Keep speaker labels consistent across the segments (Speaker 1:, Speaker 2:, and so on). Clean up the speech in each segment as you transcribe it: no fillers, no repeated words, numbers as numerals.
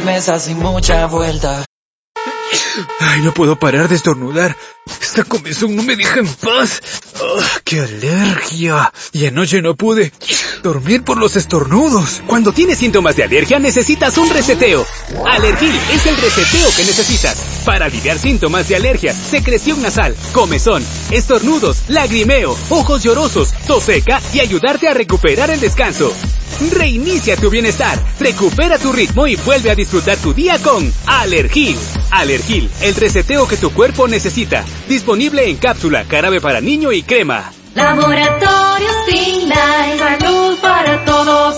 Speaker 1: mesa sin mucha vuelta.
Speaker 2: Ay, no puedo parar de estornudar. Esta comezón no me deja en paz. Oh, ¡qué alergia! Y anoche no pude dormir por los estornudos.
Speaker 3: Cuando tienes síntomas de alergia necesitas un reseteo. Alergil es el reseteo que necesitas para aliviar síntomas de alergia, secreción nasal, comezón, estornudos, lagrimeo, ojos llorosos, tos seca y ayudarte a recuperar el descanso. Reinicia tu bienestar, recupera tu ritmo y vuelve a disfrutar tu día con Alergil. Alergil, el reseteo que tu cuerpo necesita. Disponible en cápsula, jarabe para niño y crema.
Speaker 4: Laboratorios Finlay, salud para todos.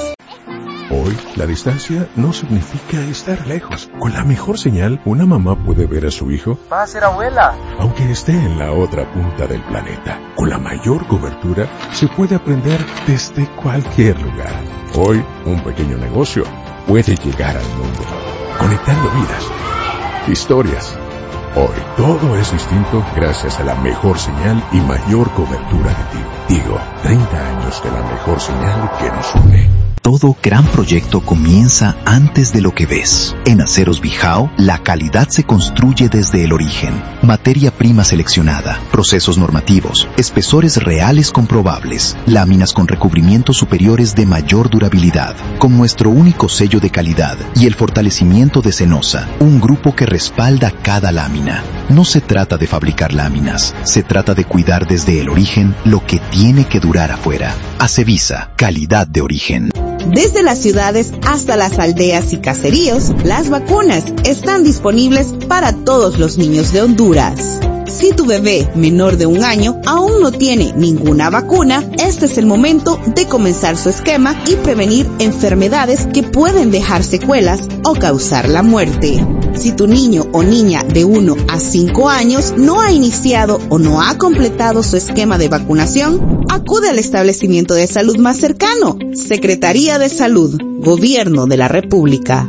Speaker 5: Hoy, la distancia no significa estar lejos. Con la mejor señal, una mamá puede ver a su hijo.
Speaker 6: Va a ser abuela.
Speaker 5: Aunque esté en la otra punta del planeta. Con la mayor cobertura, se puede aprender desde cualquier lugar. Hoy, un pequeño negocio puede llegar al mundo, conectando vidas, historias. Hoy, todo es distinto gracias a la mejor señal y mayor cobertura de ti. Digo, 30 años de la mejor señal que nos une.
Speaker 7: Todo gran proyecto comienza antes de lo que ves. En Aceros Bijao, la calidad se construye desde el origen. Materia prima seleccionada, procesos normativos, espesores reales comprobables, láminas con recubrimientos superiores de mayor durabilidad, con nuestro único sello de calidad y el fortalecimiento de Cenosa, un grupo que respalda cada lámina. No se trata de fabricar láminas, se trata de cuidar desde el origen lo que tiene que durar afuera. Acevisa, calidad de origen.
Speaker 8: Desde las ciudades hasta las aldeas y caseríos, las vacunas están disponibles para todos los niños de Honduras. Si tu bebé menor de 1 año aún no tiene ninguna vacuna, este es el momento de comenzar su esquema y prevenir enfermedades que pueden dejar secuelas o causar la muerte. Si tu niño o niña de 1 a 5 años no ha iniciado o no ha completado su esquema de vacunación, acude al establecimiento de salud más cercano. Secretaría de Salud, Gobierno de la República.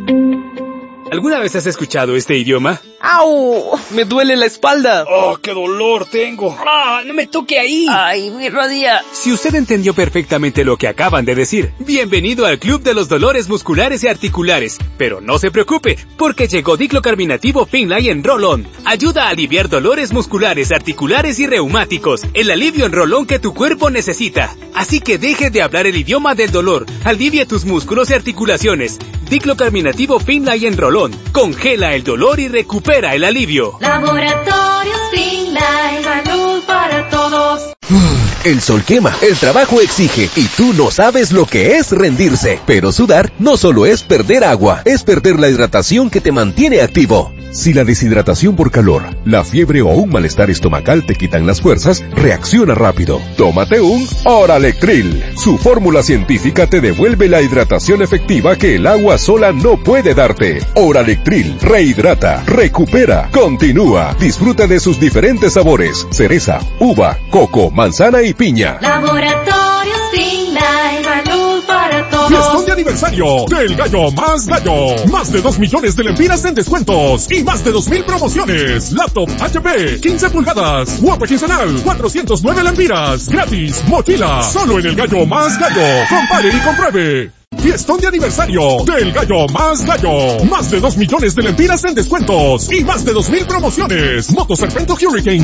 Speaker 3: ¿Alguna vez has escuchado este idioma?
Speaker 6: ¡Au! ¡Me duele la espalda!
Speaker 2: ¡Oh, qué dolor tengo!
Speaker 6: ¡Ah, no me toque ahí! ¡Ay, mi rodilla!
Speaker 3: Si usted entendió perfectamente lo que acaban de decir, bienvenido al Club de los Dolores Musculares y Articulares. Pero no se preocupe, porque llegó diclocarbinativo Finlay en Roll-On. Ayuda a aliviar dolores musculares, articulares y reumáticos. El alivio en Roll-On que tu cuerpo necesita. Así que deje de hablar el idioma del dolor. Alivia tus músculos y articulaciones. Diclocarbinativo Finlay en Roll-On. Congela el dolor y recupera el alivio.
Speaker 4: Laboratorios Finlay, salud para todos.
Speaker 9: El sol quema, el trabajo exige y tú no sabes lo que es rendirse. Pero sudar no solo es perder agua, es perder la hidratación que te mantiene activo. Si la deshidratación por calor, la fiebre o un malestar estomacal te quitan las fuerzas, reacciona rápido. Tómate un Oralectril. Su fórmula científica te devuelve la hidratación efectiva que el agua sola no puede darte. Oralectril rehidrata, recupera, continúa. Disfruta de sus diferentes sabores: cereza, uva, coco, manzana y piña.
Speaker 4: Laboratorios Finlay, salud para todos.
Speaker 10: Fiestón de aniversario del Gallo Más Gallo. Más de 2 millones de lempiras en descuentos y más de 2,000 promociones. Laptop HP 15 pulgadas, guapa quincenal 409 lempiras, gratis, mochila, solo en el Gallo Más Gallo. Compare y compruebe. Fiestón de aniversario del Gallo Más Gallo. Más de 2 millones de lempiras en descuentos y más de 2,000 promociones. Moto Serpento Hurricane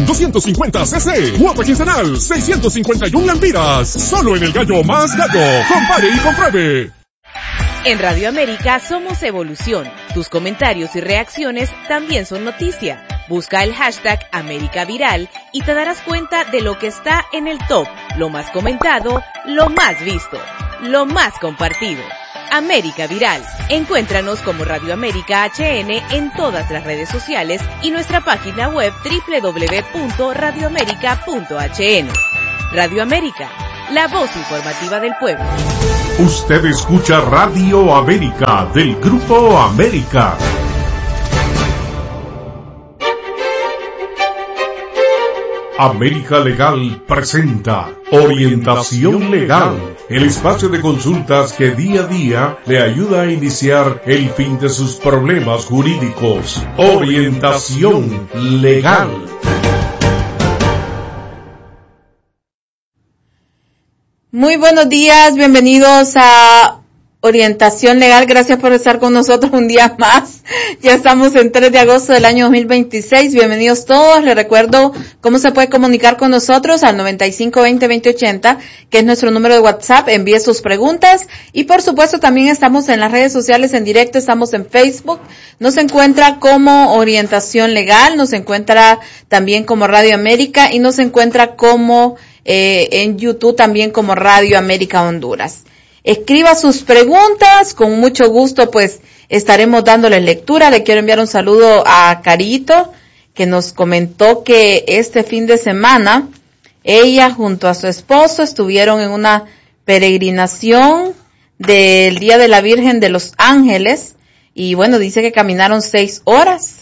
Speaker 10: 250cc. Guapa quincenal 651 lempiras. Solo en el Gallo Más Gallo. Compare y compruebe.
Speaker 11: En Radio América somos evolución. Tus comentarios y reacciones también son noticia. Busca el hashtag América Viral y te darás cuenta de lo que está en el top, lo más comentado, lo más visto, lo más compartido. América Viral. Encuéntranos como Radio América HN en todas las redes sociales y nuestra página web www.radioamerica.hn. Radio América, la voz informativa del pueblo.
Speaker 10: Usted escucha Radio América del Grupo América. América Legal presenta Orientación Legal, el espacio de consultas que día a día le ayuda a iniciar el fin de sus problemas jurídicos. Orientación Legal.
Speaker 12: Muy buenos días, bienvenidos a Orientación Legal, gracias por estar con nosotros un día más. Ya estamos en 3 de agosto del año 2026. Bienvenidos todos. Les recuerdo cómo se puede comunicar con nosotros al 9520-2080, que es nuestro número de WhatsApp. Envíe sus preguntas y por supuesto también estamos en las redes sociales en directo. Estamos en Facebook. Nos encuentra como Orientación Legal, nos encuentra también como Radio América y nos encuentra como en YouTube también como Radio América Honduras. Escriba sus preguntas, con mucho gusto pues estaremos dándole lectura. Le quiero enviar un saludo a Carito, que nos comentó que este fin de semana ella junto a su esposo estuvieron en una peregrinación del Día de la Virgen de los Ángeles y bueno, dice que caminaron 6 horas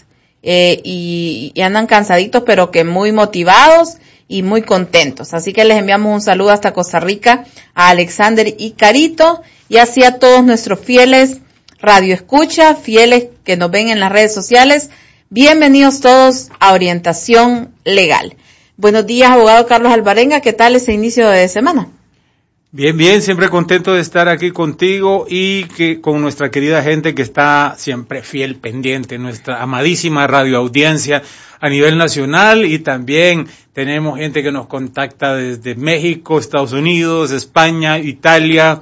Speaker 12: y andan cansaditos pero que muy motivados y muy contentos. Así que les enviamos un saludo hasta Costa Rica a Alexander y Carito y así a todos nuestros fieles Radio Escucha, fieles que nos ven en las redes sociales. Bienvenidos todos a Orientación Legal. Buenos días, abogado Carlos Alvarenga. ¿Qué tal ese inicio de semana?
Speaker 13: Bien, bien, siempre contento de estar aquí contigo y que con nuestra querida gente que está siempre fiel, pendiente, nuestra amadísima radioaudiencia a nivel nacional y también tenemos gente que nos contacta desde México, Estados Unidos, España, Italia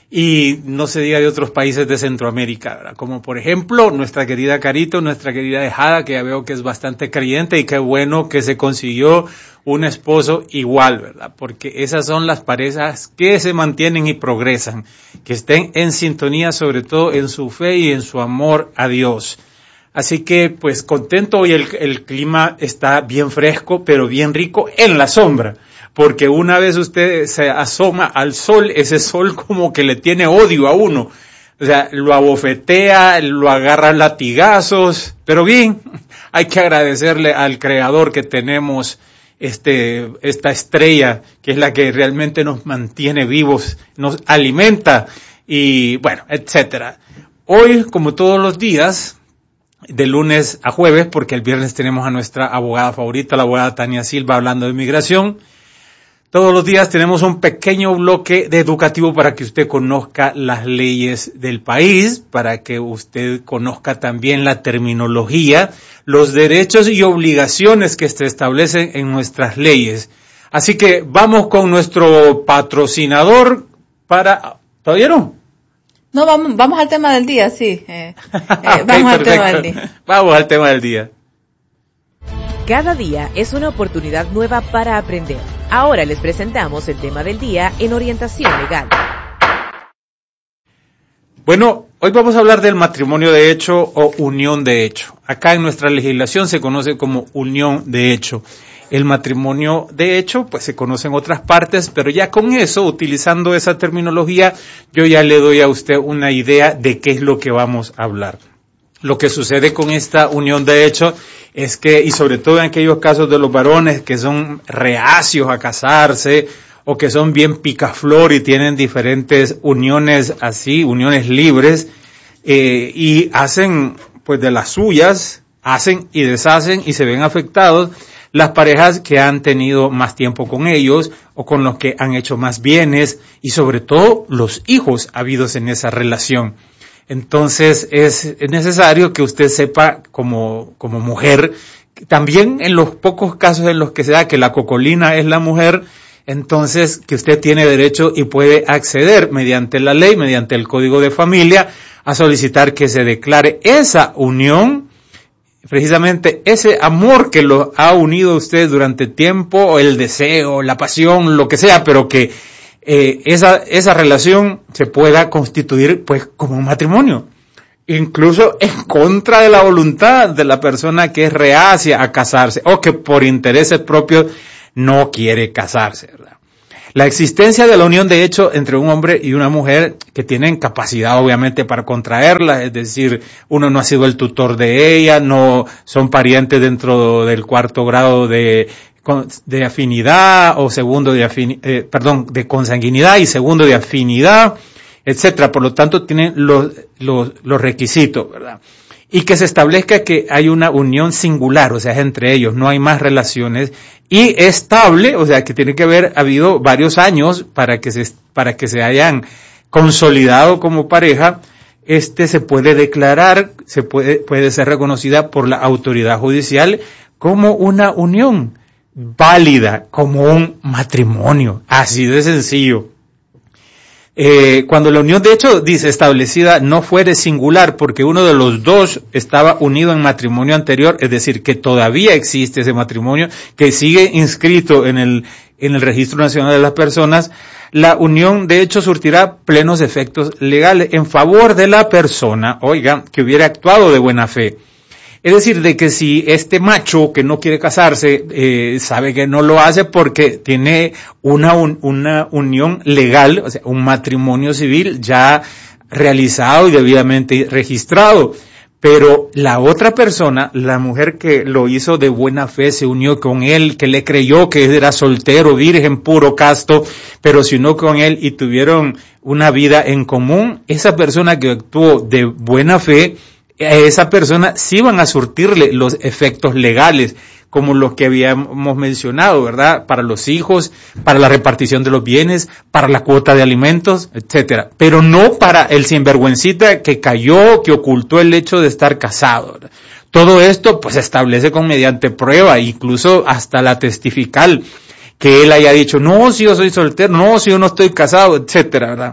Speaker 13: y no se diga de otros países de Centroamérica, ¿verdad? Como por ejemplo nuestra querida Carito, nuestra querida Ejada, que ya veo que es bastante creyente y qué bueno que se consiguió un esposo igual, ¿verdad? Porque esas son las parejas que se mantienen y progresan, que estén en sintonía sobre todo en su fe y en su amor a Dios. Así que pues contento, hoy el clima está bien fresco pero bien rico en la sombra, porque una vez usted se asoma al sol, ese sol como que le tiene odio a uno, o sea, lo abofetea, lo agarra a latigazos, pero bien, hay que agradecerle al Creador que tenemos esta estrella que es la que realmente nos mantiene vivos, nos alimenta y bueno, etcétera. Hoy, como todos los días, de lunes a jueves, porque el viernes tenemos a nuestra abogada favorita, la abogada Tania Silva, hablando de inmigración. Todos los días tenemos un pequeño bloque de educativo para que usted conozca las leyes del país, para que usted conozca también la terminología, los derechos y obligaciones que se establecen en nuestras leyes. Así que vamos con nuestro patrocinador para... ¿Todavía no?
Speaker 12: No, vamos al tema del día, sí.
Speaker 13: Okay,
Speaker 12: vamos al tema del día.
Speaker 13: Vamos al tema del día.
Speaker 11: Cada día es una oportunidad nueva para aprender. Ahora les presentamos el tema del día en Orientación Legal.
Speaker 13: Bueno, hoy vamos a hablar del matrimonio de hecho o unión de hecho. Acá en nuestra legislación se conoce como unión de hecho. El matrimonio de hecho, pues se conoce en otras partes, pero ya con eso, utilizando esa terminología, yo ya le doy a usted una idea de qué es lo que vamos a hablar. Lo que sucede con esta unión de hecho es que, y sobre todo en aquellos casos de los varones que son reacios a casarse, o que son bien picaflor y tienen diferentes uniones así, uniones libres, y hacen pues de las suyas, hacen y deshacen y se ven afectados las parejas que han tenido más tiempo con ellos o con los que han hecho más bienes y sobre todo los hijos habidos en esa relación. Entonces es necesario que usted sepa como mujer, también en los pocos casos en los que se da que la cocolina es la mujer, entonces que usted tiene derecho y puede acceder mediante la ley, mediante el Código de Familia, a solicitar que se declare esa unión, precisamente ese amor que lo ha unido a usted durante tiempo, o el deseo, la pasión, lo que sea, pero que esa relación se pueda constituir pues como un matrimonio, incluso en contra de la voluntad de la persona que es reacia a casarse o que por intereses propios no quiere casarse, ¿verdad? La existencia de la unión de hecho entre un hombre y una mujer que tienen capacidad obviamente para contraerla, es decir, uno no ha sido el tutor de ella, no son parientes dentro del 4º grado de afinidad o segundo de consanguinidad y segundo de afinidad, etcétera. Por lo tanto, tienen los requisitos, ¿verdad? Y que se establezca que hay una unión singular, o sea, es entre ellos, no hay más relaciones, y estable, o sea, que tiene que haber habido varios años para que se hayan consolidado como pareja, se puede declarar, puede ser reconocida por la autoridad judicial como una unión válida, como un matrimonio, así de sencillo. Cuando la unión de hecho dice establecida no fuere singular porque uno de los dos estaba unido en matrimonio anterior, es decir, que todavía existe ese matrimonio, que sigue inscrito en el Registro Nacional de las Personas, la unión de hecho surtirá plenos efectos legales en favor de la persona, que hubiera actuado de buena fe. Es decir, de que si este macho que no quiere casarse, sabe que no lo hace porque tiene una unión legal, o sea, un matrimonio civil ya realizado y debidamente registrado. Pero la otra persona, la mujer que lo hizo de buena fe, se unió con él, que le creyó que era soltero, virgen, puro, casto, pero se unió con él y tuvieron una vida en común, esa persona que actuó de buena fe, a esa persona sí van a surtirle los efectos legales, como los que habíamos mencionado, ¿verdad? Para los hijos, para la repartición de los bienes, para la cuota de alimentos, etcétera. Pero no para el sinvergüencita que cayó, que ocultó el hecho de estar casado, ¿verdad? Todo esto, pues, se establece mediante prueba, incluso hasta la testifical, que él haya dicho, no, si yo soy soltero, no, si yo no estoy casado, etcétera, ¿verdad?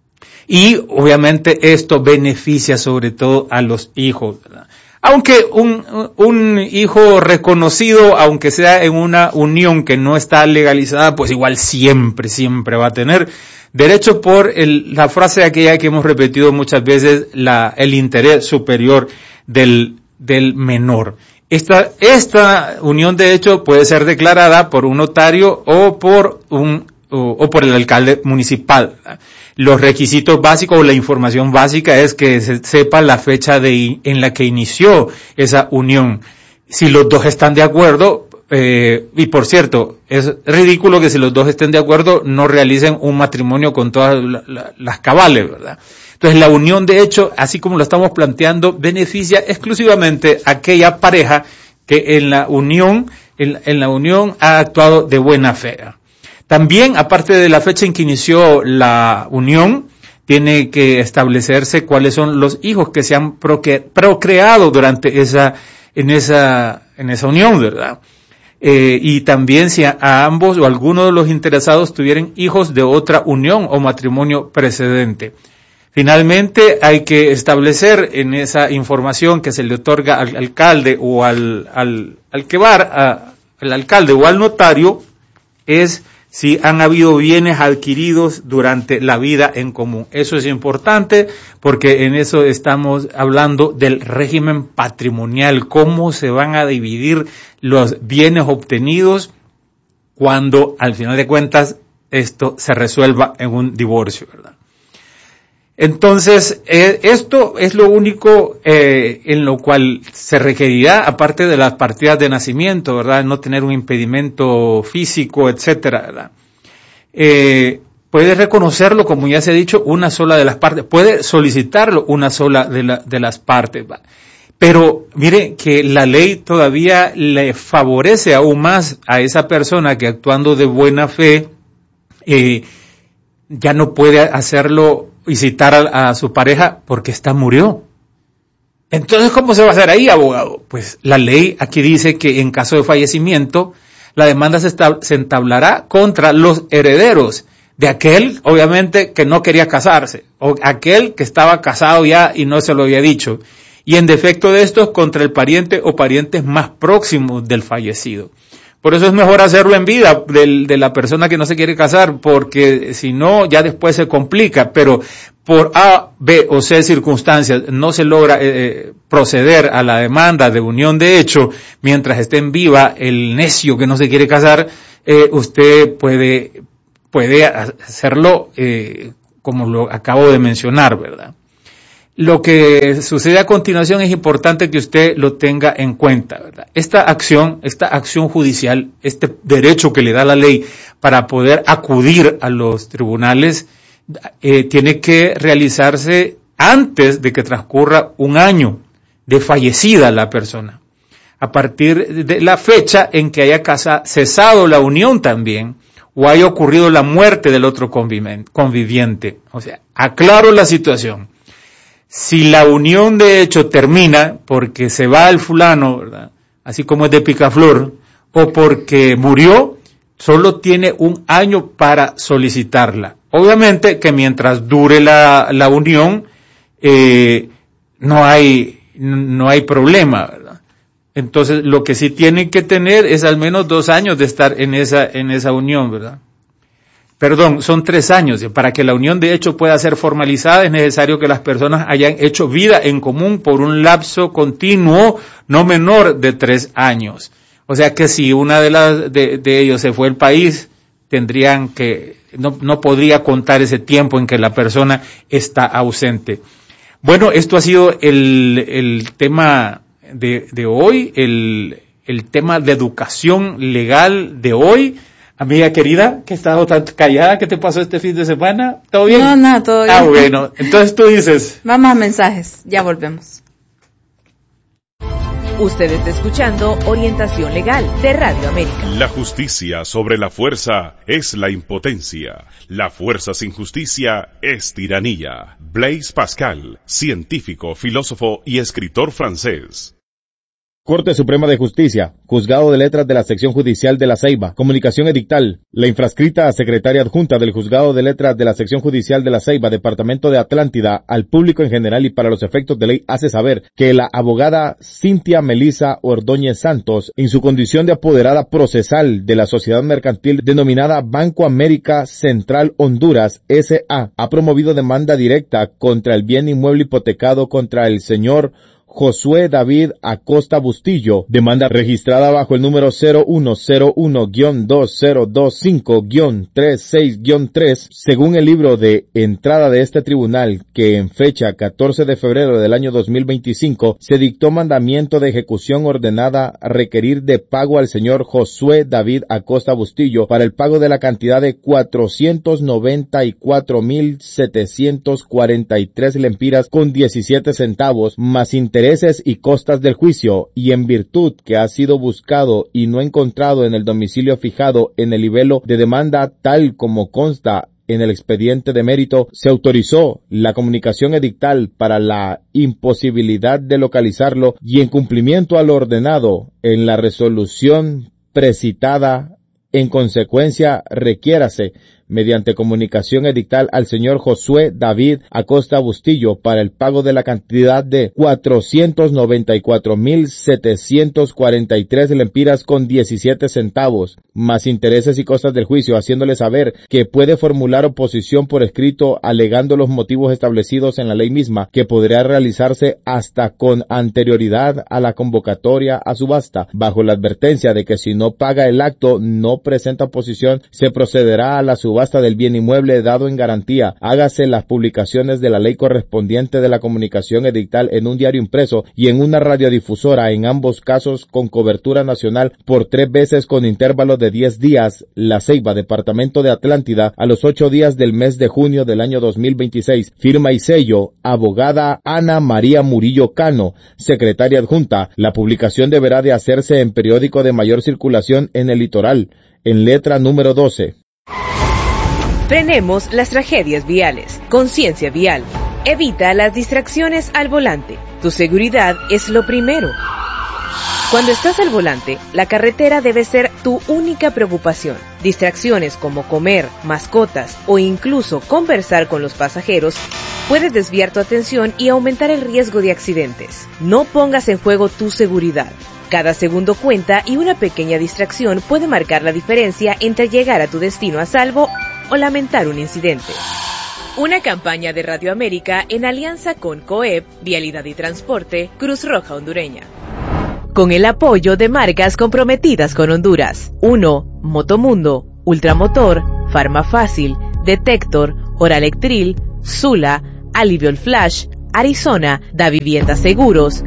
Speaker 13: Y obviamente esto beneficia sobre todo a los hijos, ¿verdad? Aunque un hijo reconocido, aunque sea en una unión que no está legalizada, pues igual siempre va a tener derecho por la frase aquella que hemos repetido muchas veces, el interés superior del menor. Esta unión de hecho puede ser declarada por un notario o por el alcalde municipal, ¿verdad? Los requisitos básicos o la información básica es que se sepa la fecha en la que inició esa unión. Si los dos están de acuerdo, y por cierto, es ridículo que si los dos estén de acuerdo no realicen un matrimonio con todas las cabales, ¿verdad? Entonces la unión de hecho, así como lo estamos planteando, beneficia exclusivamente a aquella pareja que en la unión ha actuado de buena fe. También, aparte de la fecha en que inició la unión, tiene que establecerse cuáles son los hijos que se han procreado durante en esa unión, ¿verdad? Y también si a ambos o alguno de los interesados tuvieran hijos de otra unión o matrimonio precedente. Finalmente, hay que establecer en esa información que se le otorga al alcalde o al alcalde o al notario, es si han habido bienes adquiridos durante la vida en común. Eso es importante porque en eso estamos hablando del régimen patrimonial, cómo se van a dividir los bienes obtenidos cuando al final de cuentas esto se resuelva en un divorcio, ¿verdad? Entonces, esto es lo único en lo cual se requerirá, aparte de las partidas de nacimiento, ¿verdad? No tener un impedimento físico, etcétera, ¿verdad? Puede reconocerlo, como ya se ha dicho, una sola de las partes. Puede solicitarlo una sola de las partes, ¿verdad? Pero mire que la ley todavía le favorece aún más a esa persona que actuando de buena fe ya no puede hacerlo y citar a su pareja porque ésta murió. Entonces, ¿cómo se va a hacer ahí, abogado? Pues la ley aquí dice que en caso de fallecimiento, la demanda se entablará contra los herederos de aquel, obviamente, que no quería casarse, o aquel que estaba casado ya y no se lo había dicho. Y en defecto de estos, contra el pariente o parientes más próximos del fallecido. Por eso es mejor hacerlo en vida de la persona que no se quiere casar, porque si no, ya después se complica. Pero por A, B o C circunstancias no se logra proceder a la demanda de unión de hecho, mientras esté en viva el necio que no se quiere casar, usted puede hacerlo como lo acabo de mencionar, ¿verdad? Lo que sucede a continuación es importante que usted lo tenga en cuenta, ¿verdad? Esta acción judicial, este derecho que le da la ley para poder acudir a los tribunales, tiene que realizarse antes de que transcurra un año de fallecida la persona. A partir de la fecha en que haya cesado la unión también, o haya ocurrido la muerte del otro conviviente. O sea, aclaro la situación. Si la unión de hecho termina porque se va el fulano, ¿verdad?, así como es de Picaflor, o porque murió, solo tiene 1 año para solicitarla. Obviamente que mientras dure la unión, no hay problema, ¿verdad? Entonces, lo que sí tienen que tener es al menos 2 años de estar en esa unión, ¿verdad? Perdón, son 3 años. Para que la unión de hecho pueda ser formalizada es necesario que las personas hayan hecho vida en común por un lapso continuo no menor de 3 años. O sea que si una de ellos se fue del país, tendrían que, no podría contar ese tiempo en que la persona está ausente. Bueno, esto ha sido el tema de hoy, el tema de educación legal de hoy. Amiga querida, que estás tan callada, ¿qué te pasó este fin de semana? ¿Todo bien?
Speaker 12: No, todo bien.
Speaker 13: Ah, bueno, entonces tú dices.
Speaker 12: Vamos a mensajes, ya volvemos.
Speaker 11: Usted está escuchando Orientación Legal de Radio América.
Speaker 10: La justicia sobre la fuerza es la impotencia. La fuerza sin justicia es tiranía. Blaise Pascal, científico, filósofo y escritor francés.
Speaker 14: Corte Suprema de Justicia, Juzgado de Letras de la Sección Judicial de La Ceiba, Comunicación Edictal. La infrascrita secretaria adjunta del Juzgado de Letras de la Sección Judicial de La Ceiba, Departamento de Atlántida, al público en general y para los efectos de ley, hace saber que la abogada Cintia Melisa Ordóñez Santos, en su condición de apoderada procesal de la sociedad mercantil denominada Banco América Central Honduras, S.A., ha promovido demanda directa contra el bien inmueble hipotecado contra el señor Josué David Acosta Bustillo, demanda registrada bajo el número 0101-2025-36-3, según el libro de entrada de este tribunal, que en fecha 14 de febrero del año 2025 se dictó mandamiento de ejecución ordenada a requerir de pago al señor Josué David Acosta Bustillo para el pago de la cantidad de 494,743 lempiras con 17 centavos, más intereses y costas del juicio, y en virtud que ha sido buscado y no encontrado en el domicilio fijado en el libelo de demanda tal como consta en el expediente de mérito, se autorizó la comunicación edictal para la imposibilidad de localizarlo y en cumplimiento a lo ordenado en la resolución precitada. En consecuencia, requiérase mediante comunicación edictal al señor Josué David Acosta Bustillo para el pago de la cantidad de 494,743 lempiras con 17 centavos, más intereses y costas del juicio, haciéndole saber que puede formular oposición por escrito alegando los motivos establecidos en la ley misma, que podrá realizarse hasta con anterioridad a la convocatoria a subasta, bajo la advertencia de que si no paga el acto, no presenta oposición, se procederá a la subasta del bien inmueble dado en garantía. Hágase las publicaciones de la ley correspondiente de la comunicación edictal en un diario impreso y en una radiodifusora, en ambos casos con cobertura nacional por 3 veces con intervalo de 10 días. La Ceiba, Departamento de Atlántida, a los 8 días del mes de junio del año 2026. Firma y sello, abogada Ana María Murillo Cano, secretaria adjunta. La publicación deberá de hacerse en periódico de mayor circulación en el litoral, en letra número 12.
Speaker 11: Frenemos las tragedias viales. Conciencia vial. Evita las distracciones al volante. Tu seguridad es lo primero. Cuando estás al volante, la carretera debe ser tu única preocupación. Distracciones como comer, mascotas o incluso conversar con los pasajeros puede desviar tu atención y aumentar el riesgo de accidentes. No pongas en juego tu seguridad. Cada segundo cuenta y una pequeña distracción puede marcar la diferencia entre llegar a tu destino a salvo o lamentar un incidente. Una campaña de Radio América en alianza con COEP, Vialidad y Transporte, Cruz Roja Hondureña. Con el apoyo de marcas comprometidas con Honduras. 1. Motomundo, Ultramotor, Farmafácil, Detector, Oralectril, Sula, Aliviol Flash, Arizona, Da Vivienda Seguros,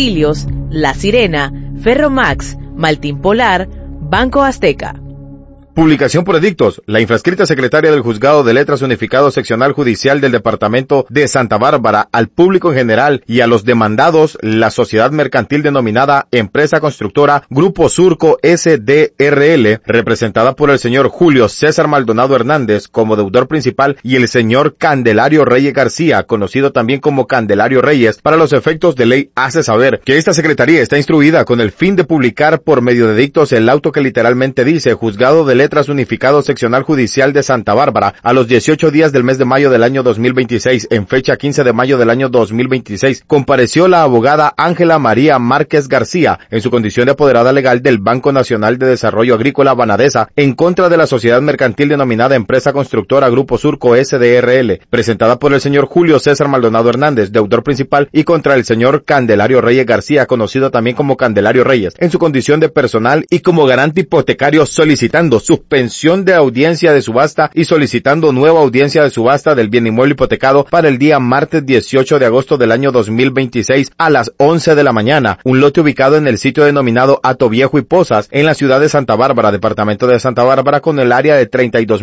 Speaker 11: Basilios, La Sirena, Ferromax, Maltin Polar, Banco Azteca.
Speaker 15: Publicación por edictos. La infrascrita secretaria del Juzgado de Letras Unificado Seccional Judicial del Departamento de Santa Bárbara, al público en general y a los demandados, la sociedad mercantil denominada Empresa Constructora Grupo Surco SDRL, representada por el señor Julio César Maldonado Hernández como deudor principal y el señor Candelario Reyes García, conocido también como Candelario Reyes, para los efectos de ley, hace saber que esta secretaría está instruida con el fin de publicar por medio de edictos el auto que literalmente dice Juzgado de Letras Unificado Seccional Judicial de Santa Bárbara a los 18 días del mes de mayo del año 2026, en fecha 15 de mayo del año 2026, compareció la abogada Ángela María Márquez García en su condición de apoderada legal del Banco Nacional de Desarrollo Agrícola Banadesa en contra de la sociedad mercantil denominada Empresa Constructora Grupo Surco SDRL, presentada por el señor Julio César Maldonado Hernández, deudor principal, y contra el señor Candelario Reyes García, conocido también como Candelario Reyes, en su condición de personal y como garante hipotecario, solicitando suspensión de audiencia de subasta y solicitando nueva audiencia de subasta del bien inmueble hipotecado para el día martes 18 de agosto del año 2026 a las 11 de la mañana, un lote ubicado en el sitio denominado Hato Viejo y Pozas, en la ciudad de Santa Bárbara, departamento de Santa Bárbara, con el área de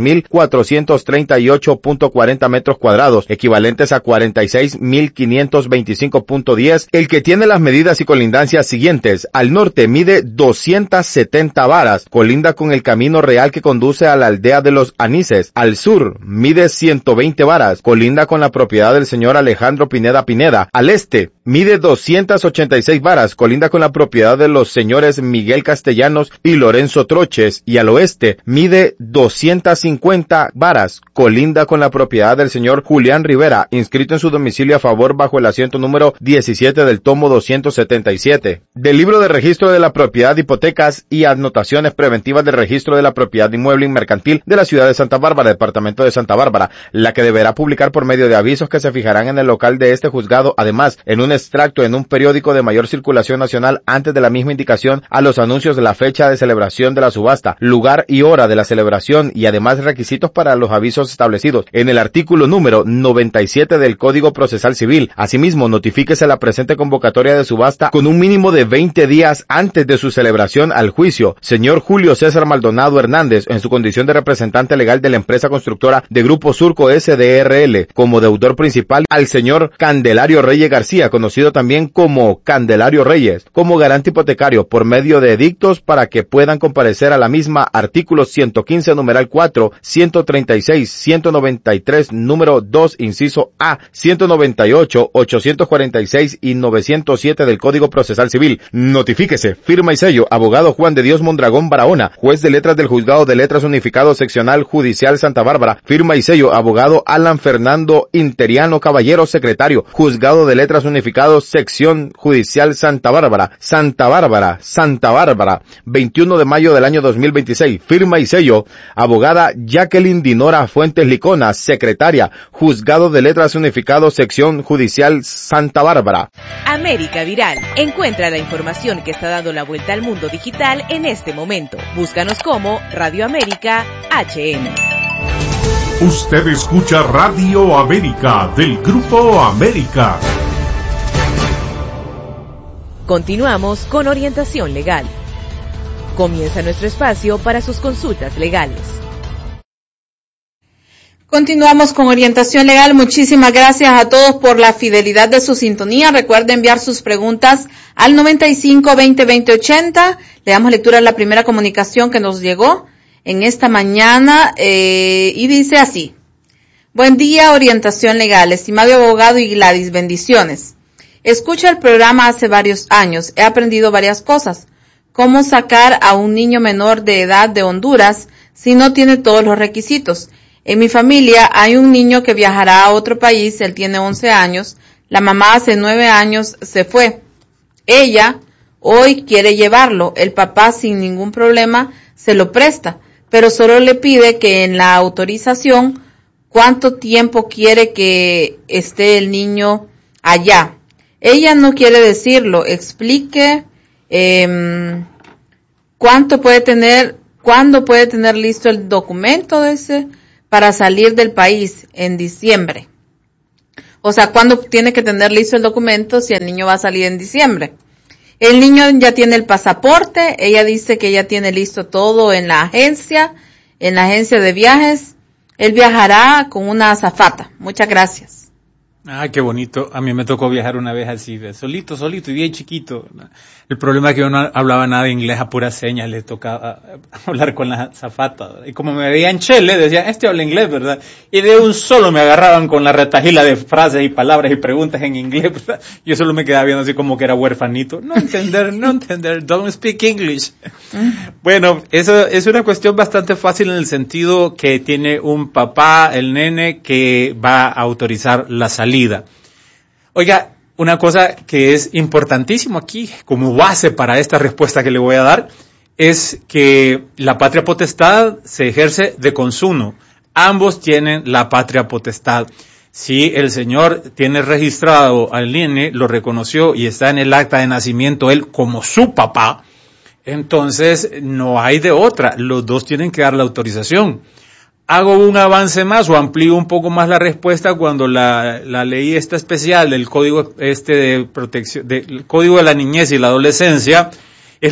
Speaker 15: 32.438.40 metros cuadrados, equivalentes a 46.525.10, el que tiene las medidas y colindancias siguientes. Al norte mide 270 varas, colinda con el camino real que conduce a la aldea de los Anises. Al sur mide 120 varas, colinda con la propiedad del señor Alejandro Pineda Pineda. Al este mide 286 varas, colinda con la propiedad de los señores Miguel Castellanos y Lorenzo Troches. Y al oeste mide 250 varas, colinda con la propiedad del señor Julián Rivera, inscrito en su domicilio a favor bajo el asiento número 17 del tomo 277 del libro de registro de la propiedad, hipotecas y anotaciones preventivas del registro de la propiedad inmueble y mercantil de la ciudad de Santa Bárbara, departamento de Santa Bárbara, la que deberá publicar por medio de avisos que se fijarán en el local de este juzgado, además en un extracto en un periódico de mayor circulación nacional antes de la misma indicación a los anuncios de la fecha de celebración de la subasta, lugar y hora de la celebración y además requisitos para los avisos establecidos en el artículo número 97 del Código Procesal Civil. Asimismo, notifíquese la presente convocatoria de subasta con un mínimo de 20 días antes de su celebración al juicio. Señor Julio César Maldonado Hernández, en su condición de representante legal de la empresa constructora de Grupo Surco SDRL, como deudor principal, al señor Candelario Reyes García, conocido también como Candelario Reyes, como garante hipotecario por medio de edictos para que puedan comparecer a la misma, artículos 115 numeral 4, 136, 193 número 2 inciso A, 198, 846 y 907 del Código Procesal Civil. Notifíquese, firma y sello, abogado Juan de Dios Mondragón Barahona, juez de letras del Juzgado de Letras Unificado Seccional Judicial Santa Bárbara, firma y sello, abogado Alan Fernando Interiano Caballero, secretario, Juzgado de Letras Unificado Sección Judicial Santa Bárbara, Santa Bárbara, Santa Bárbara, 21 de mayo del año 2026, firma y sello, abogada Jacqueline Dinora Fuentes Licona, secretaria, Juzgado de Letras Unificado Sección Judicial Santa Bárbara.
Speaker 11: América Viral. Encuentra la información que está dando la vuelta al mundo digital en este momento. Búscanos como Radio América HN.
Speaker 10: Usted escucha Radio América del Grupo América.
Speaker 11: Continuamos con orientación legal. Comienza nuestro espacio para sus consultas legales.
Speaker 12: Continuamos con orientación legal. Muchísimas gracias a todos por la fidelidad de su sintonía. Recuerde enviar sus preguntas al 95-20-2080. Le damos lectura a la primera comunicación que nos llegó en esta mañana y dice así: buen día, orientación legal, estimado abogado y Gladys, bendiciones. Escucho el programa hace varios años, he aprendido varias cosas. Cómo sacar a un niño menor de edad de Honduras si no tiene todos los requisitos. En mi familia hay un niño que viajará a otro país, él tiene 11 años, la mamá hace 9 años se fue. Ella hoy quiere llevarlo, el papá sin ningún problema se lo presta, pero solo le pide que en la autorización cuánto tiempo quiere que esté el niño allá. Ella no quiere decirlo, explique cuándo puede tener listo el documento para salir del país en diciembre. O sea, ¿cuándo tiene que tener listo el documento si el niño va a salir en diciembre? El niño ya tiene el pasaporte, ella dice que ya tiene listo todo en la agencia en la agencia de viajes. Él viajará con una azafata. Muchas gracias.
Speaker 13: Ah, qué bonito. A mí me tocó viajar una vez así, de solito y bien chiquito. El problema es que yo no hablaba nada de inglés, a puras señas, le tocaba hablar con la azafata. Y como me veían chele, decían, habla inglés, ¿verdad? Y de un solo me agarraban con la retajila de frases y palabras y preguntas en inglés, ¿verdad? Yo solo me quedaba viendo así como que era huerfanito. No entender, don't speak English. Bueno, eso es una cuestión bastante fácil en el sentido que tiene un papá, el nene, que va a autorizar la salida. Oiga, una cosa que es importantísimo aquí, como base para esta respuesta que le voy a dar, es que la patria potestad se ejerce de consuno. Ambos tienen la patria potestad. Si el señor tiene registrado al nene, lo reconoció y está en el acta de nacimiento él como su papá, entonces no hay de otra. Los dos tienen que dar la autorización. Hago un avance más o amplío un poco más la respuesta cuando la ley esta especial del código de protección, del código de la niñez y la adolescencia, es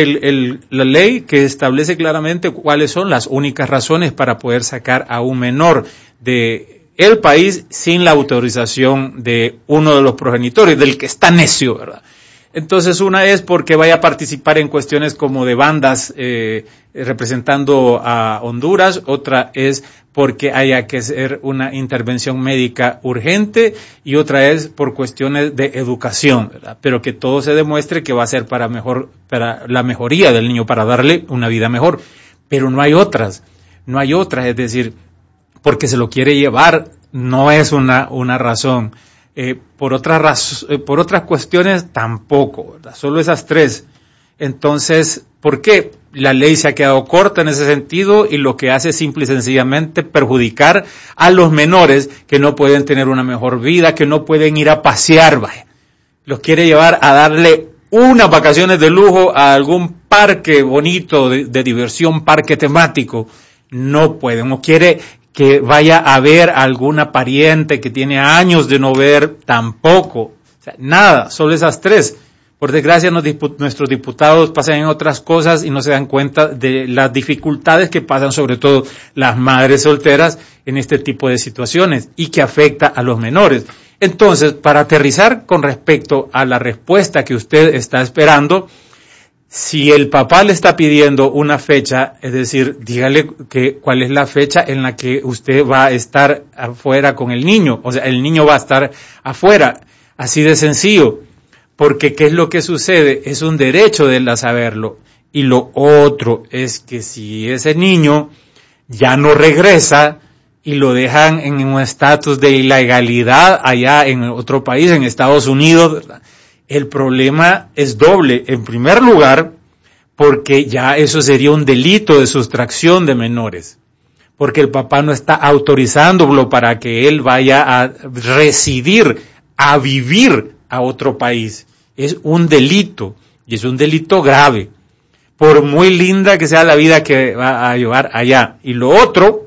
Speaker 13: la ley que establece claramente cuáles son las únicas razones para poder sacar a un menor de el país sin la autorización de uno de los progenitores, del que está necio, ¿verdad? Entonces, una es porque vaya a participar en cuestiones como de bandas representando a Honduras, otra es porque haya que hacer una intervención médica urgente y otra es por cuestiones de educación, ¿verdad? Pero que todo se demuestre que va a ser para la mejoría del niño, para darle una vida mejor. Pero no hay otras, es decir, porque se lo quiere llevar no es una razón. Por otras cuestiones tampoco, ¿verdad? Solo esas tres. Entonces, ¿por qué? La ley se ha quedado corta en ese sentido y lo que hace es simple y sencillamente perjudicar a los menores que no pueden tener una mejor vida, que no pueden ir a pasear, vaya. Los quiere llevar a darle unas vacaciones de lujo a algún parque bonito de diversión, parque temático. No pueden, o quiere que vaya a ver a alguna pariente que tiene años de no ver, tampoco. O sea, nada, solo esas tres. Por desgracia, nuestros diputados pasan en otras cosas y no se dan cuenta de las dificultades que pasan, sobre todo las madres solteras, en este tipo de situaciones y que afecta a los menores. Entonces, para aterrizar con respecto a la respuesta que usted está esperando, si el papá le está pidiendo una fecha, es decir, dígale cuál es la fecha en la que usted va a estar afuera con el niño, o sea, el niño va a estar afuera, así de sencillo, porque ¿qué es lo que sucede? Es un derecho de él a saberlo, y lo otro es que si ese niño ya no regresa y lo dejan en un estatus de ilegalidad allá en otro país, en Estados Unidos, ¿verdad? El problema es doble. En primer lugar, porque ya eso sería un delito de sustracción de menores, porque el papá no está autorizándolo para que él vaya a residir, a vivir a otro país. Es un delito, y es un delito grave, por muy linda que sea la vida que va a llevar allá. Y lo otro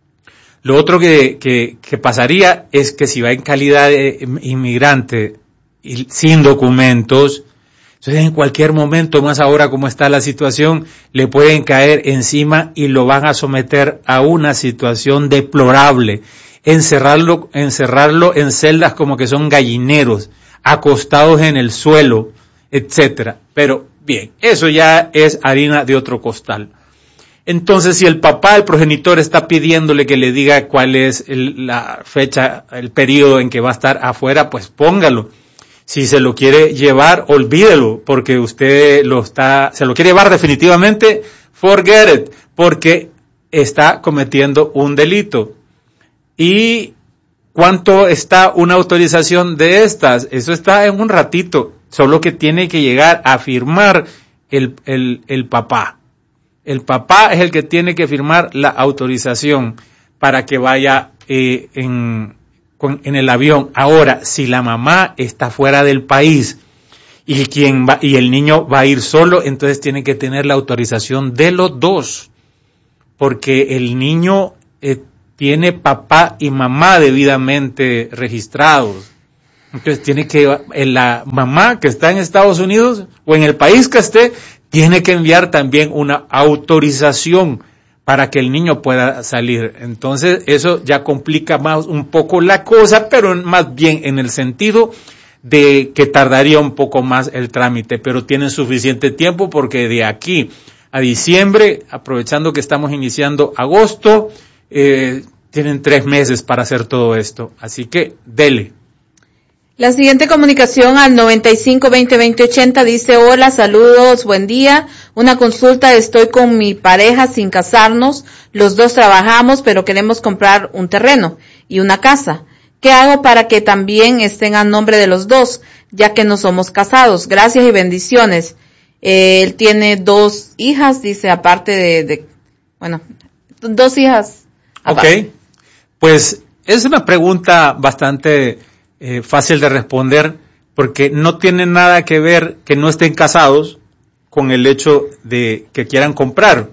Speaker 13: que pasaría es que si va en calidad de inmigrante y sin documentos, entonces en cualquier momento, más ahora como está la situación, le pueden caer encima y lo van a someter a una situación deplorable, encerrarlo en celdas como que son gallineros, acostados en el suelo, etcétera. Pero bien, eso ya es harina de otro costal. Entonces, si el papá, el progenitor, está pidiéndole que le diga cuál es la fecha, el periodo en que va a estar afuera, pues póngalo. Si se lo quiere llevar, olvídelo, porque usted se lo quiere llevar definitivamente, forget it, porque está cometiendo un delito. ¿Y cuánto está una autorización de estas? Eso está en un ratito, solo que tiene que llegar a firmar el papá. El papá es el que tiene que firmar la autorización para que vaya en el avión. Ahora, si la mamá está fuera del país y el niño va a ir solo, entonces tiene que tener la autorización de los dos, porque el niño tiene papá y mamá debidamente registrados. Entonces tiene que, la mamá que está en Estados Unidos o en el país que esté, tiene que enviar también una autorización para que el niño pueda salir. Entonces eso ya complica más un poco la cosa, pero más bien en el sentido de que tardaría un poco más el trámite, pero tienen suficiente tiempo porque de aquí a diciembre, aprovechando que estamos iniciando agosto, tienen 3 meses para hacer todo esto. Así que dele.
Speaker 12: La siguiente comunicación al 95-20-20-80 dice: hola, saludos, buen día. Una consulta, estoy con mi pareja sin casarnos, los dos trabajamos, pero queremos comprar un terreno y una casa. ¿Qué hago para que también estén a nombre de los dos, ya que no somos casados? Gracias y bendiciones. Él tiene 2 hijas, dice, aparte bueno, 2 hijas. Aparte.
Speaker 13: Ok, pues es una pregunta bastante fácil de responder, porque no tiene nada que ver que no estén casados con el hecho de que quieran comprar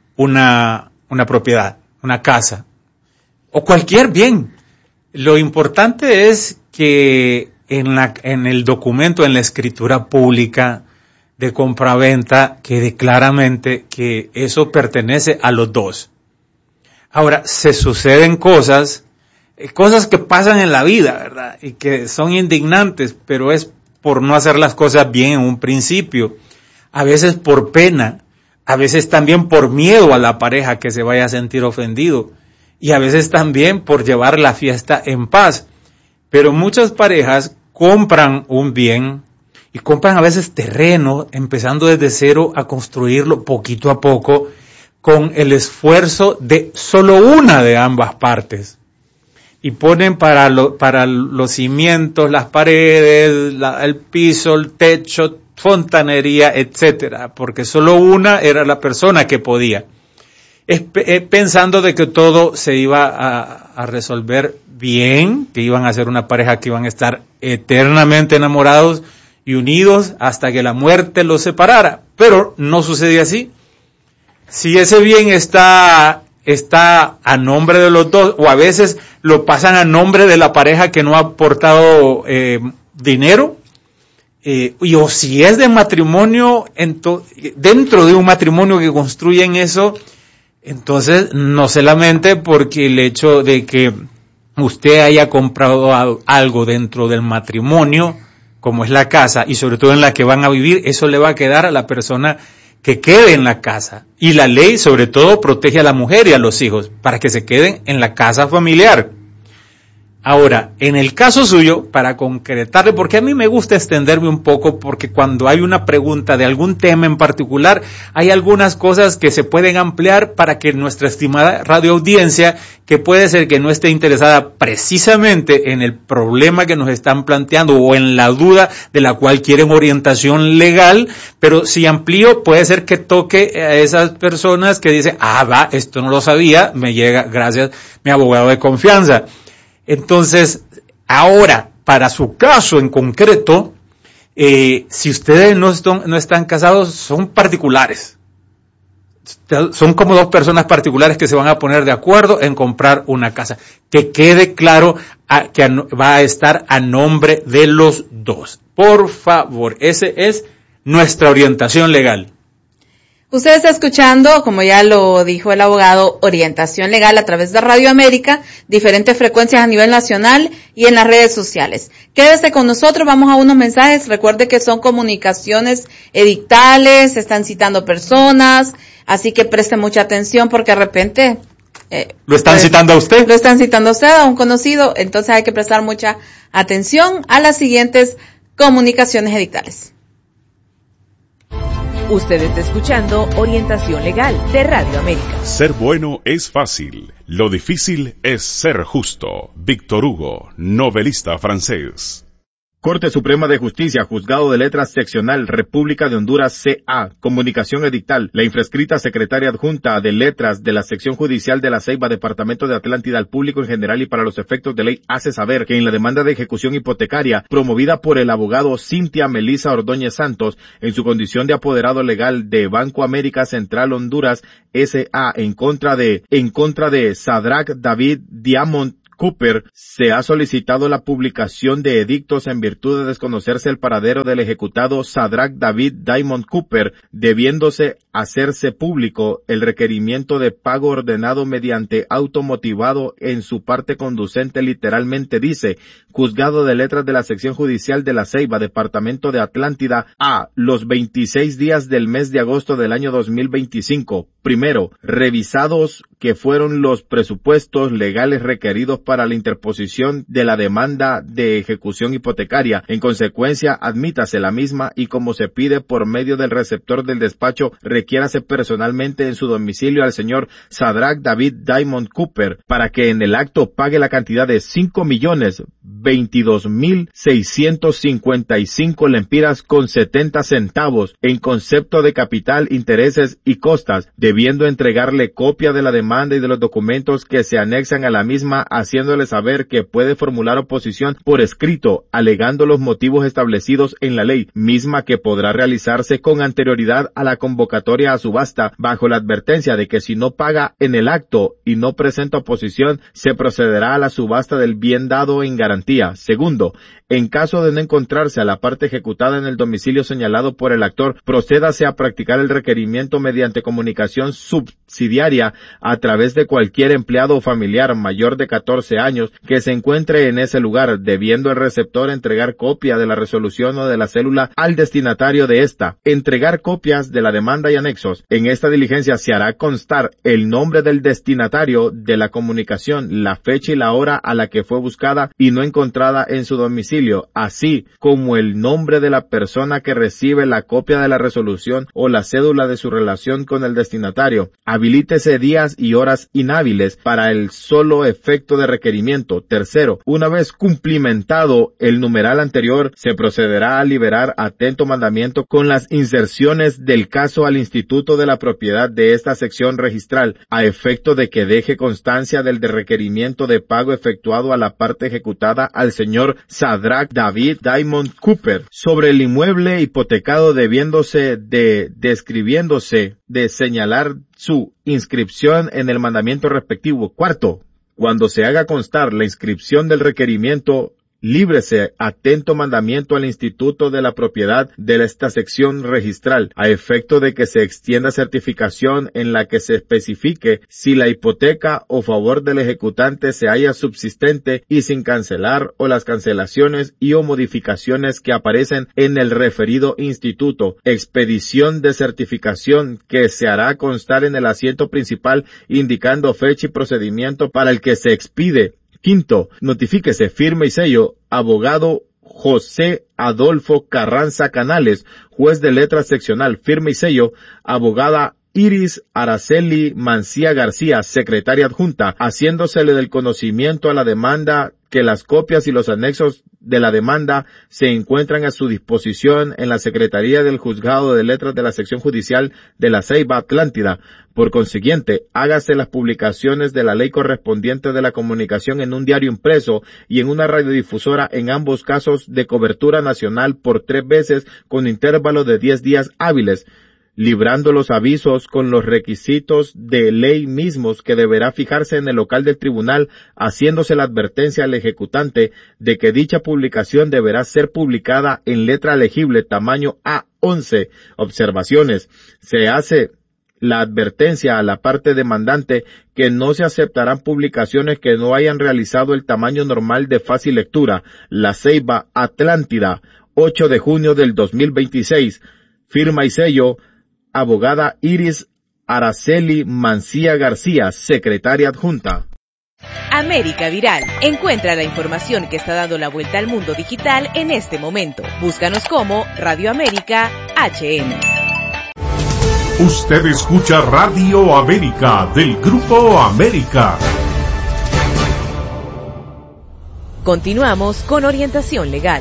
Speaker 13: una propiedad, una casa, o cualquier bien. Lo importante es que en el documento, en la escritura pública de compraventa, quede claramente que eso pertenece a los dos. Ahora, se suceden cosas que pasan en la vida, ¿verdad? Y que son indignantes, pero es por no hacer las cosas bien en un principio. A veces por pena, a veces también por miedo a la pareja que se vaya a sentir ofendido, y a veces también por llevar la fiesta en paz. Pero muchas parejas compran un bien y compran a veces terreno, empezando desde cero a construirlo poquito a poco, con el esfuerzo de solo una de ambas partes. Y ponen para los cimientos, las paredes, el piso, el techo, fontanería, etcétera, porque solo una era la persona que podía. Pensando de que todo se iba a resolver bien, que iban a ser una pareja que iban a estar eternamente enamorados y unidos hasta que la muerte los separara. Pero no sucede así. Si ese bien está a nombre de los dos, o a veces lo pasan a nombre de la pareja que no ha aportado dinero, o si es de matrimonio, dentro de un matrimonio que construyen eso, entonces no se lamente porque el hecho de que usted haya comprado algo dentro del matrimonio, como es la casa, y sobre todo en la que van a vivir, eso le va a quedar a la persona que quede en la casa. Y la ley, sobre todo, protege a la mujer y a los hijos para que se queden en la casa familiar. Ahora, en el caso suyo, para concretarle, porque a mí me gusta extenderme un poco, porque cuando hay una pregunta de algún tema en particular, hay algunas cosas que se pueden ampliar para que nuestra estimada radioaudiencia, que puede ser que no esté interesada precisamente en el problema que nos están planteando o en la duda de la cual quieren orientación legal, pero si amplío, puede ser que toque a esas personas que dicen, esto no lo sabía, me llega gracias mi abogado de confianza. Entonces, ahora, para su caso en concreto, si ustedes no están casados, son particulares. Son como 2 personas particulares que se van a poner de acuerdo en comprar una casa. Que quede claro que va a estar a nombre de los dos. Por favor, ese es nuestra orientación legal.
Speaker 12: Usted está escuchando, como ya lo dijo el abogado, orientación legal a través de Radio América, diferentes frecuencias a nivel nacional y en las redes sociales. Quédese con nosotros, vamos a unos mensajes. Recuerde que son comunicaciones edictales, están citando personas, así que preste mucha atención porque de repente...
Speaker 13: ¿Lo están citando a usted?
Speaker 12: Lo están citando a usted, a un conocido, entonces hay que prestar mucha atención a las siguientes comunicaciones edictales.
Speaker 11: Usted está escuchando Orientación Legal de Radio América.
Speaker 10: Ser bueno es fácil, lo difícil es ser justo. Víctor Hugo, novelista francés.
Speaker 15: Corte Suprema de Justicia, Juzgado de Letras Seccional, República de Honduras, C.A. Comunicación edictal. La infrescrita secretaria adjunta de Letras de la Sección Judicial de La Ceiba, Departamento de Atlántida, al público en general y para los efectos de ley, hace saber que en la demanda de ejecución hipotecaria promovida por el abogado Cintia Melisa Ordóñez Santos, en su condición de apoderado legal de Banco América Central Honduras, S.A. en contra de Sadrach David Diamond Cooper, se ha solicitado la publicación de edictos en virtud de desconocerse el paradero del ejecutado Sadrach David Diamond Cooper, debiéndose hacerse público el requerimiento de pago ordenado mediante auto motivado en su parte conducente literalmente dice, Juzgado de Letras de la Sección Judicial de La Ceiba, Departamento de Atlántida, a los 26 días del mes de agosto del año 2025. Primero, revisados que fueron los presupuestos legales requeridos para la interposición de la demanda de ejecución hipotecaria. En consecuencia, admítase la misma y como se pide por medio del receptor del despacho, requiérase personalmente en su domicilio al señor Sadrach David Diamond Cooper para que en el acto pague la cantidad de 5.022.655 lempiras con 70 centavos en concepto de capital, intereses y costas, debiendo entregarle copia de la demanda y de los documentos que se anexan a la misma, haciéndole saber que puede formular oposición por escrito, alegando los motivos establecidos en la ley, misma que podrá realizarse con anterioridad a la convocatoria a subasta, bajo la advertencia de que si no paga en el acto y no presenta oposición, se procederá a la subasta del bien dado en garantía. Segundo, en caso de no encontrarse a la parte ejecutada en el domicilio señalado por el actor, procédase a practicar el requerimiento mediante comunicación subsidiaria a través de cualquier empleado o familiar mayor de 14 años que se encuentre en ese lugar, debiendo el receptor entregar copia de la resolución o de la célula al destinatario de esta. Entregar copias de la demanda y anexos. En esta diligencia se hará constar el nombre del destinatario de la comunicación, la fecha y la hora a la que fue buscada y no encontrada en su domicilio, así como el nombre de la persona que recibe la copia de la resolución o la cédula de su relación con el destinatario. Habilítese días y horas inhábiles para el solo efecto de requerimiento. Tercero, una vez cumplimentado el numeral anterior, se procederá a liberar atento mandamiento con las inserciones del caso al Instituto de la Propiedad de esta sección registral, a efecto de que deje constancia del requerimiento de pago efectuado a la parte ejecutada al señor Sadrach David Diamond Cooper sobre el inmueble hipotecado, describiéndose de señalar su inscripción en el mandamiento respectivo. Cuarto, cuando se haga constar la inscripción del requerimiento, líbrese atento mandamiento al Instituto de la Propiedad de esta sección registral, a efecto de que se extienda certificación en la que se especifique si la hipoteca o favor del ejecutante se halla subsistente y sin cancelar, o las cancelaciones y o modificaciones que aparecen en el referido instituto. Expedición de certificación que se hará constar en el asiento principal, indicando fecha y procedimiento para el que se expide. Quinto, notifíquese, firma y sello, abogado José Adolfo Carranza Canales, juez de letras seccional, firma y sello, abogada Iris Araceli Mancía García, secretaria adjunta, haciéndosele del conocimiento a la demanda que las copias y los anexos de la demanda se encuentran a su disposición en la Secretaría del Juzgado de Letras de la Sección Judicial de La Ceiba, Atlántida. Por consiguiente, hágase las publicaciones de la ley correspondiente de la comunicación en un diario impreso y en una radiodifusora, en ambos casos de cobertura nacional, por 3 veces con intervalo de 10 días hábiles, librando los avisos con los requisitos de ley mismos que deberá fijarse en el local del tribunal, haciéndose la advertencia al ejecutante de que dicha publicación deberá ser publicada en letra legible tamaño A11. Observaciones. Se hace la advertencia a la parte demandante que no se aceptarán publicaciones que no hayan realizado el tamaño normal de fácil lectura. La Ceiba, Atlántida, 8 de junio del 2026. Firma y sello, abogada Iris Araceli Mancía García, secretaria adjunta.
Speaker 11: América Viral. Encuentra la información que está dando la vuelta al mundo digital en este momento. Búscanos como Radio América HN.
Speaker 10: Usted escucha Radio América del Grupo América.
Speaker 11: Continuamos con orientación legal.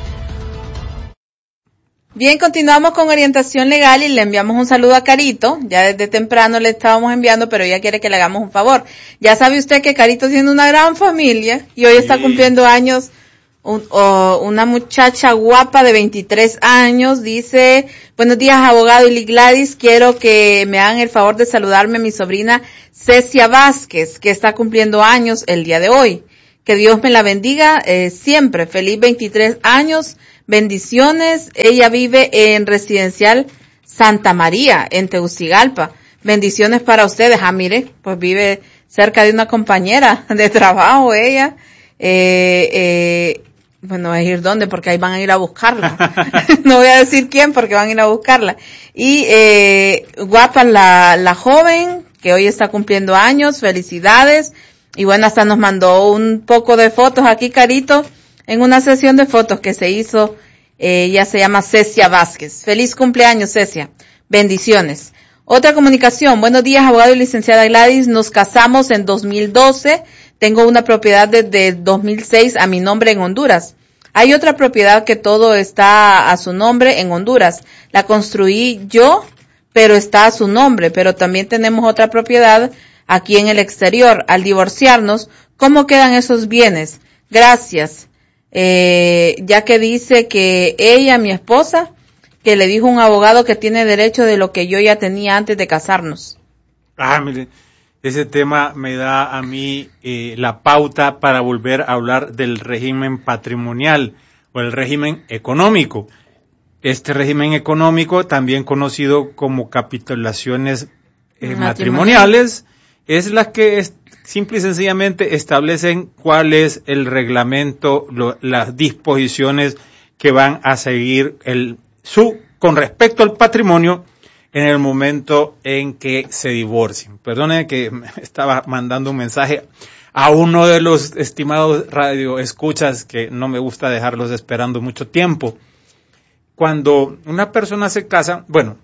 Speaker 12: Bien, continuamos con orientación legal y le enviamos un saludo a Carito. Ya desde temprano le estábamos enviando, pero ella quiere que le hagamos un favor. Ya sabe usted que Carito tiene una gran familia y hoy está cumpliendo años una muchacha guapa de 23 años. Dice: buenos días, abogado Ili Gladys, quiero que me hagan el favor de saludarme a mi sobrina Cecia Vázquez, que está cumpliendo años el día de hoy. Que Dios me la bendiga siempre. Feliz 23 años. Bendiciones. Ella vive en Residencial Santa María, en Tegucigalpa. Bendiciones para ustedes. Mire, pues vive cerca de una compañera de trabajo ella. Bueno, a ir dónde, porque ahí van a ir a buscarla. No voy a decir quién, porque van a ir a buscarla. Y guapa la joven, que hoy está cumpliendo años, felicidades. Y bueno, hasta nos mandó un poco de fotos aquí, Carito, en una sesión de fotos que se hizo. Ella se llama Cecia Vázquez. Feliz cumpleaños, Cecia. Bendiciones. Otra comunicación. Buenos días, abogado y licenciada Gladys. Nos casamos en 2012. Tengo una propiedad desde 2006 a mi nombre en Honduras. Hay otra propiedad que todo está a su nombre en Honduras. La construí yo, pero está a su nombre. Pero también tenemos otra propiedad aquí en el exterior. Al divorciarnos, ¿cómo quedan esos bienes? Gracias. Ya que dice que ella, mi esposa, que le dijo un abogado que tiene derecho de lo que yo ya tenía antes de casarnos.
Speaker 13: Mire, ese tema me da a mí la pauta para volver a hablar del régimen patrimonial o el régimen económico. Este régimen económico, también conocido como capitulaciones matrimoniales, es la que simple y sencillamente establecen cuál es el reglamento, las disposiciones que van a seguir con respecto al patrimonio en el momento en que se divorcien. Perdone que me estaba mandando un mensaje a uno de los estimados radioescuchas que no me gusta dejarlos esperando mucho tiempo. Cuando una persona se casa, bueno,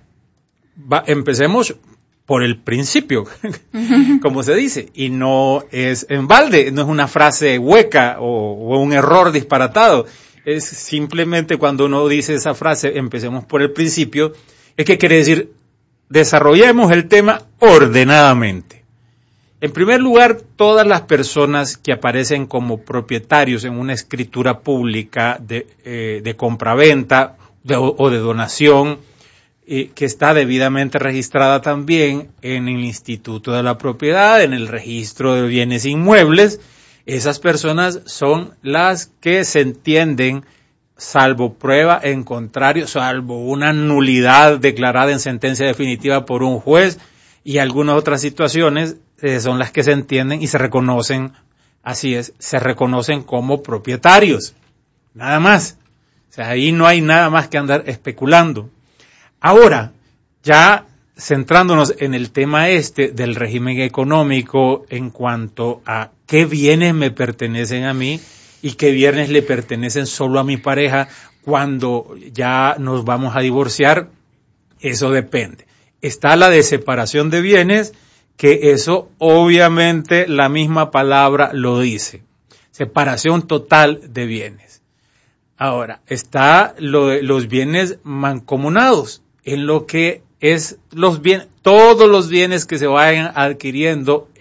Speaker 13: empecemos por el principio, como se dice, y no es en balde, no es una frase hueca o un error disparatado. Es simplemente cuando uno dice esa frase, empecemos por el principio, es que quiere decir, desarrollemos el tema ordenadamente. En primer lugar, todas las personas que aparecen como propietarios en una escritura pública de compraventa o de donación, que está debidamente registrada también en el Instituto de la Propiedad, en el Registro de Bienes Inmuebles, esas personas son las que se entienden, salvo prueba en contrario, salvo una nulidad declarada en sentencia definitiva por un juez y algunas otras situaciones, son las que se entienden y se reconocen, así es, se reconocen como propietarios. Nada más. O sea, ahí no hay nada más que andar especulando. Ahora, ya centrándonos en el tema del régimen económico en cuanto a qué bienes me pertenecen a mí y qué bienes le pertenecen solo a mi pareja cuando ya nos vamos a divorciar, eso depende. Está la de separación de bienes, que eso obviamente la misma palabra lo dice. Separación total de bienes. Ahora, está lo de los bienes mancomunados, en lo que es todos los bienes que se vayan adquiriendo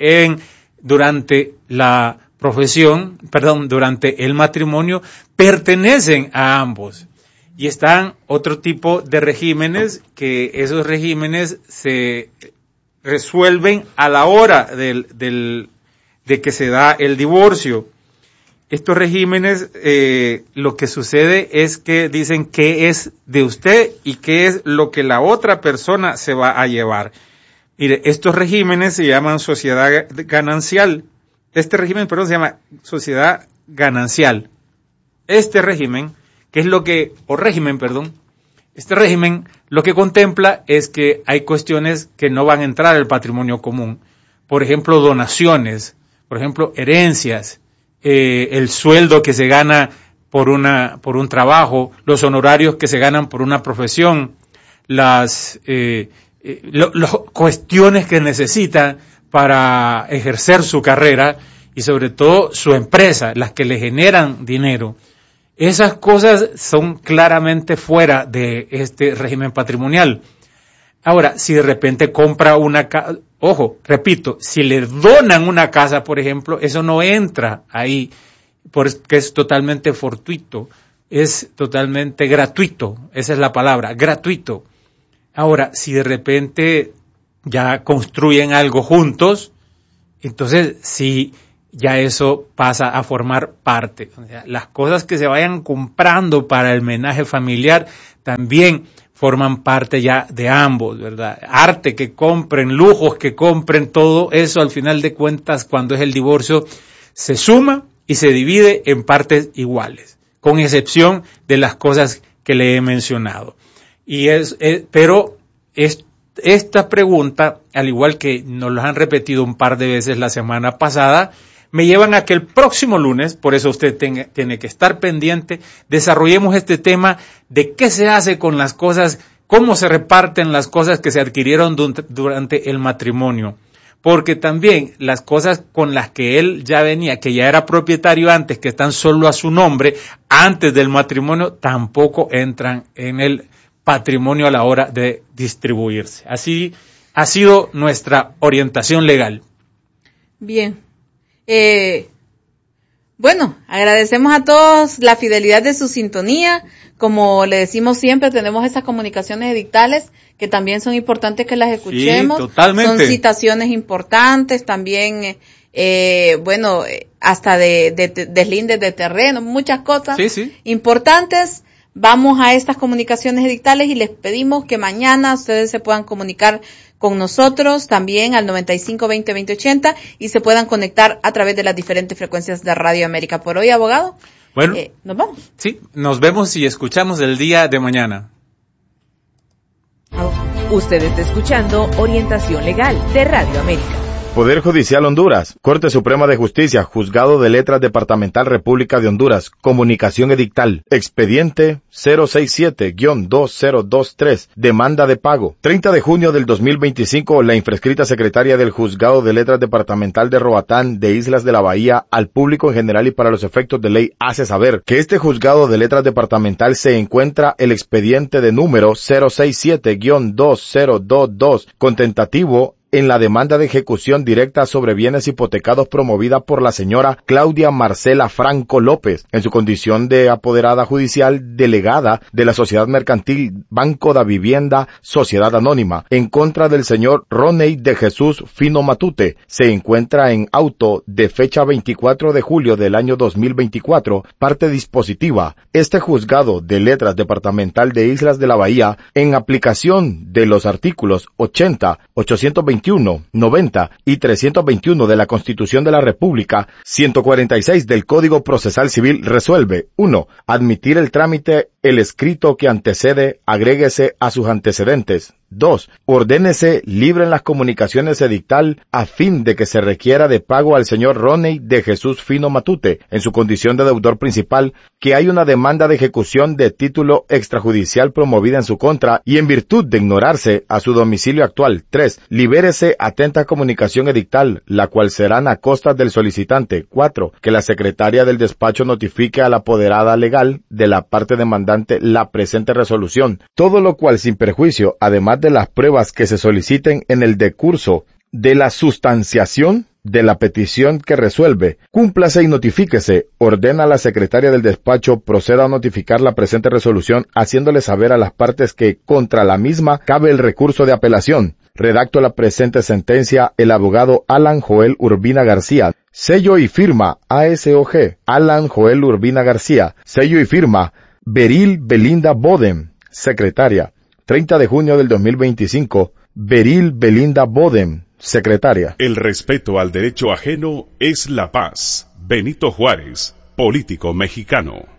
Speaker 13: durante la profesión, durante el matrimonio, pertenecen a ambos. Y están otro tipo de regímenes, que esos regímenes se resuelven a la hora de que se da el divorcio. Estos regímenes, lo que sucede es que dicen qué es de usted y qué es lo que la otra persona se va a llevar. Mire, estos regímenes se llaman sociedad ganancial. Este régimen, se llama sociedad ganancial. Este régimen, este régimen lo que contempla es que hay cuestiones que no van a entrar al patrimonio común. Por ejemplo, donaciones, por ejemplo, herencias, el sueldo que se gana por un trabajo, los honorarios que se ganan por una profesión, las cuestiones que necesita para ejercer su carrera y sobre todo su empresa, las que le generan dinero. Esas cosas son claramente fuera de este régimen patrimonial. Ahora, si de repente compra una casa, ojo, repito, si le donan una casa, por ejemplo, eso no entra ahí, porque es totalmente fortuito, es totalmente gratuito, esa es la palabra, gratuito. Ahora, si de repente ya construyen algo juntos, entonces sí, ya eso pasa a formar parte. O sea, las cosas que se vayan comprando para el menaje familiar también forman parte ya de ambos, ¿verdad? Arte que compren, lujos que compren, todo eso al final de cuentas, cuando es el divorcio, se suma y se divide en partes iguales, con excepción de las cosas que le he mencionado. Pero esta pregunta, al igual que nos lo han repetido un par de veces la semana pasada, me llevan a que el próximo lunes, por eso usted tiene que estar pendiente, desarrollemos este tema de qué se hace con las cosas, cómo se reparten las cosas que se adquirieron durante el matrimonio. Porque también las cosas con las que él ya venía, que ya era propietario antes, que están solo a su nombre, antes del matrimonio, tampoco entran en el patrimonio a la hora de distribuirse. Así ha sido nuestra orientación legal.
Speaker 12: Bien. Bueno, agradecemos a todos la fidelidad de su sintonía. Como le decimos siempre, tenemos esas comunicaciones edictales que también son importantes que las escuchemos.
Speaker 13: Sí, totalmente.
Speaker 12: Son citaciones importantes también, hasta de deslindes de terreno, muchas cosas importantes. Vamos a estas comunicaciones edictales y les pedimos que mañana ustedes se puedan comunicar con nosotros también al 95-20-2080 y se puedan conectar a través de las diferentes frecuencias de Radio América. Por hoy, abogado,
Speaker 13: bueno,
Speaker 12: nos vamos.
Speaker 13: Sí, nos vemos y escuchamos el día de mañana.
Speaker 11: Usted está escuchando Orientación Legal de Radio América.
Speaker 15: Poder Judicial Honduras, Corte Suprema de Justicia, Juzgado de Letras Departamental República de Honduras, Comunicación Edictal, Expediente 067-2023, Demanda de Pago. 30 de junio del 2025, la infrescrita secretaria del Juzgado de Letras Departamental de Roatán de Islas de la Bahía, al público en general y para los efectos de ley, hace saber que este Juzgado de Letras Departamental se encuentra el expediente de número 067-2022, con tentativo en la demanda de ejecución directa sobre bienes hipotecados promovida por la señora Claudia Marcela Franco López, en su condición de apoderada judicial delegada de la Sociedad Mercantil Banco da Vivienda Sociedad Anónima, en contra del señor Roney de Jesús Fino Matute. Se encuentra en auto de fecha 24 de julio del año 2024, parte dispositiva. Este juzgado de letras departamental de Islas de la Bahía, en aplicación de los artículos 80, 821, 90 y 321 de la Constitución de la República, 146 del Código Procesal Civil, resuelve: 1. Admitir el trámite, el escrito que antecede, agréguese a sus antecedentes. 2. Ordénese libre en las comunicaciones edictal a fin de que se requiera de pago al señor Roney de Jesús Fino Matute, en su condición de deudor principal, que hay una demanda de ejecución de título extrajudicial promovida en su contra y en virtud de ignorarse a su domicilio actual. 3. Libérese atenta comunicación edictal, la cual serán a costas del solicitante. 4. Que la secretaria del despacho notifique a la apoderada legal de la parte demandante la presente resolución, todo lo cual sin perjuicio, además de las pruebas que se soliciten en el decurso de la sustanciación de la petición que resuelve, cúmplase y notifíquese. Ordena a la secretaria del despacho proceda a notificar la presente resolución, haciéndole saber a las partes que contra la misma cabe el recurso de apelación. Redacto la presente sentencia el abogado Alan Joel Urbina García. Sello y firma ASOG Alan Joel Urbina García. Sello y firma Beril Belinda Bodem, secretaria. 30 de junio del 2025, Beril Belinda Bodem, secretaria.
Speaker 10: El respeto al derecho ajeno es la paz. Benito Juárez, político mexicano.